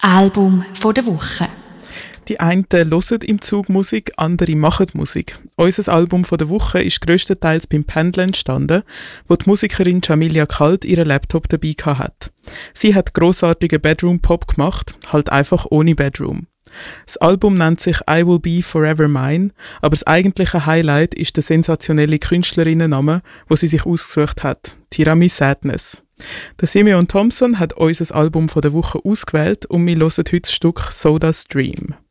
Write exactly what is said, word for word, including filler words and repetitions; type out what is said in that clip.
Album von der Woche. Die einen hören im Zug Musik, andere machen Musik. Unser Album von der Woche ist grösstenteils beim Pendeln entstanden, wo die Musikerin Jamilia Kalt ihren Laptop dabei hat. Sie hat grossartigen Bedroom-Pop gemacht, halt einfach ohne Bedroom. Das Album nennt sich I Will Be Forever Mine, aber das eigentliche Highlight ist der sensationelle Künstlerinnenname, wo sie sich ausgesucht hat, Tirami Sadness. Der Simeon Thompson hat unser Album von der Woche ausgewählt und wir hören heute das Stück Soda Stream.